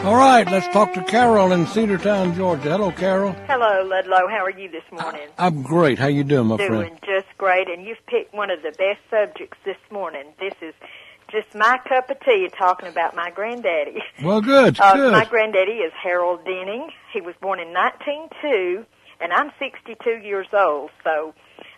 All right, let's talk to Carol in Cedartown, Georgia. Hello, Carol. Hello, Ludlow. How are you this morning? I'm great. How you doing, my friend? Doing just great, and you've picked one of the best subjects this morning. This is just my cup of tea, talking about my granddaddy. Well, good, good. My granddaddy is Harold Denning. He was born in 1902, and I'm 62 years old, so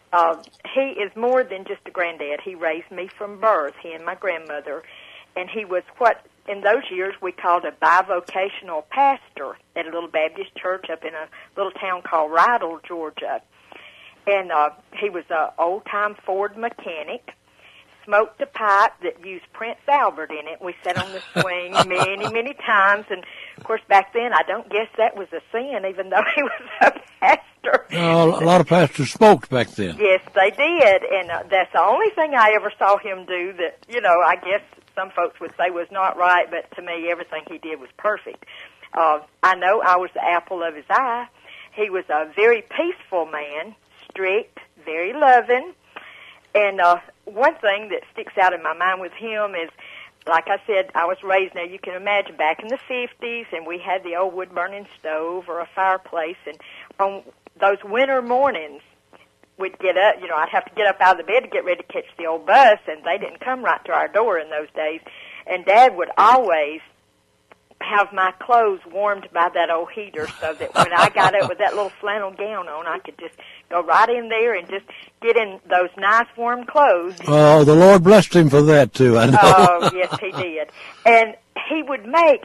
he is more than just a granddad. He raised me from birth, he and my grandmother, and he was what in those years we called a bivocational pastor at a little Baptist church up in a little town called Rydell, Georgia. And he was an old-time Ford mechanic, smoked a pipe that used Prince Albert in it. We sat on the swing many, many times, and, of course, back then I don't guess that was a sin, even though he was a pastor. A lot of pastors smoked back then. Yes, they did, and that's the only thing I ever saw him do that, I guess some folks would say was not right, but to me everything he did was perfect. I know I was the apple of his eye. He was a very peaceful man, strict, very loving, and one thing that sticks out in my mind with him is, like I said, I was raised, now you can imagine, back in the 50s, and we had the old wood-burning stove or a fireplace, and on those winter mornings, we'd get up, I'd have to get up out of the bed to get ready to catch the old bus, and they didn't come right to our door in those days. And Dad would always have my clothes warmed by that old heater so that when I got up with that little flannel gown on, I could just go right in there and just get in those nice warm clothes. Oh, the Lord blessed him for that, too, I know. Oh, yes, he did. And he would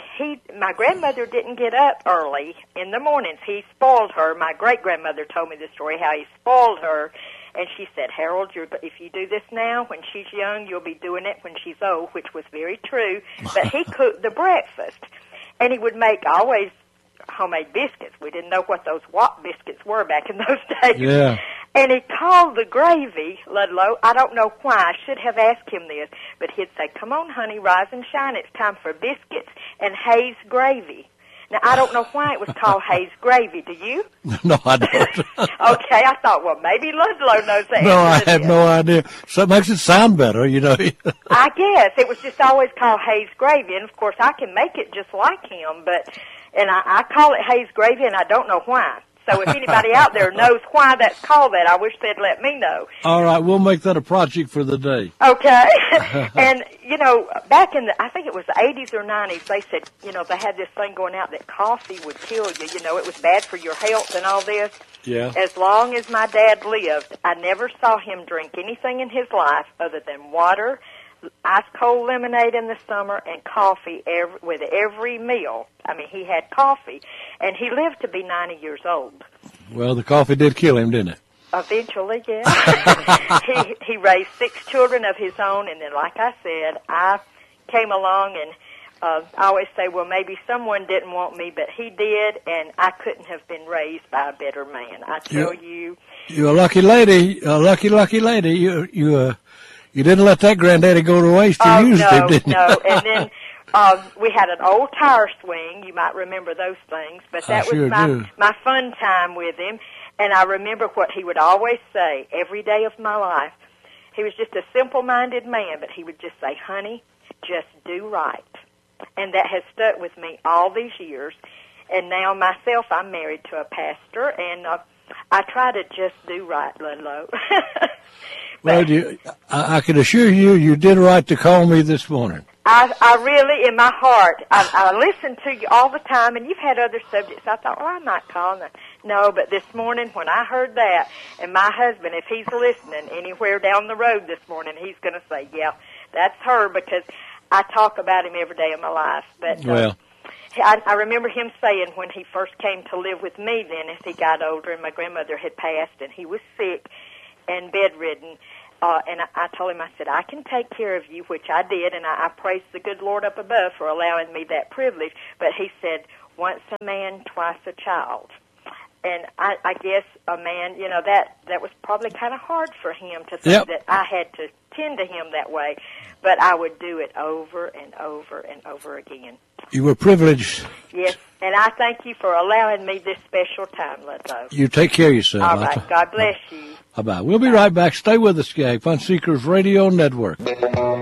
my grandmother didn't get up early in the mornings. He spoiled her. My great-grandmother told me the story, how he spoiled her. And she said, Harold, if you do this now, when she's young, you'll be doing it when she's old, which was very true. But he cooked the breakfast. And he would make always homemade biscuits. We didn't know what those Watt biscuits were back in those days. Yeah. And he called the gravy, Ludlow. I don't know why. I should have asked him this. But he'd say, come on, honey, rise and shine. It's time for biscuits and Hayes gravy. Now, I don't know why it was called Hayes gravy. Do you? No, I don't. Okay, I thought, well, maybe Ludlow knows that. No, I have no idea. So it makes it sound better, I guess. It was just always called Hayes gravy. And, of course, I can make it just like him. And I call it Hayes gravy, and I don't know why. So if anybody out there knows why that's called that, I wish they'd let me know. All right, we'll make that a project for the day. Okay. And, back in I think it was the 80s or 90s, they said, they had this thing going out that coffee would kill you. It was bad for your health and all this. Yeah. As long as my dad lived, I never saw him drink anything in his life other than water, ice-cold lemonade in the summer, and coffee with every meal. I mean, he had coffee, and he lived to be 90 years old. Well, the coffee did kill him, didn't it? Eventually, yes. He raised 6 children of his own, and then, like I said, I came along, and I always say, well, maybe someone didn't want me, but he did, and I couldn't have been raised by a better man. I tell you. You're a lucky lady, lucky lady. You didn't let that granddaddy go to waste. You used him, didn't you? No. And then we had an old tire swing. You might remember those things. But that was my fun time with him. And I remember what he would always say every day of my life. He was just a simple-minded man, but he would just say, honey, just do right. And that has stuck with me all these years. And now myself, I'm married to a pastor, and I try to just do right, Ludlow. Well, I can assure you, you did right to call me this morning. I really, in my heart, I listen to you all the time, and you've had other subjects. I thought, well, I might call. No, but this morning when I heard that, and my husband, if he's listening anywhere down the road this morning, he's going to say, yeah, that's her, because I talk about him every day of my life. But I remember him saying when he first came to live with me then, as he got older, and my grandmother had passed, and he was sick and bedridden, and I told him, I said, I can take care of you, which I did, and I praised the good Lord up above for allowing me that privilege. But he said, once a man, twice a child. And I guess a man, that was probably kind of hard for him to think that I had to tend to him that way. But I would do it over and over and over again. You were privileged. Yes, and I thank you for allowing me this special time, Ludlow. You take care of yourself. All right, God bless you. Bye-bye. We'll be right back. Stay with us, gang. Fun Seekers Radio Network.